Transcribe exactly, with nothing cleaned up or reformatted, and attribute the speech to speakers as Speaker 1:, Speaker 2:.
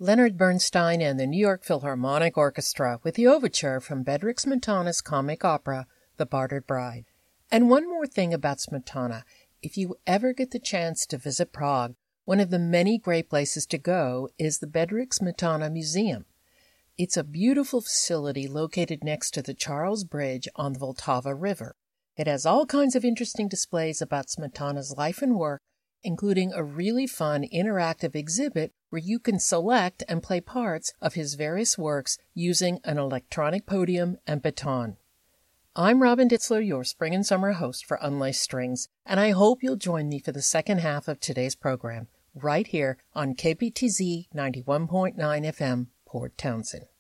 Speaker 1: Leonard Bernstein and the New York Philharmonic Orchestra with the overture from Bedřich Smetana's comic opera, The Bartered Bride. And one more thing about Smetana. If you ever get the chance to visit Prague, one of the many great places to go is the Bedřich Smetana Museum. It's a beautiful facility located next to the Charles Bridge on the Vltava River. It has all kinds of interesting displays about Smetana's life and work, including a really fun interactive exhibit where you can select and play parts of his various works using an electronic podium and baton. I'm Robin Ditzler, your spring and summer host for Unlaced Strings, and I hope you'll join me for the second half of today's program, right here on K P T Z ninety-one point nine F M, Port Townsend.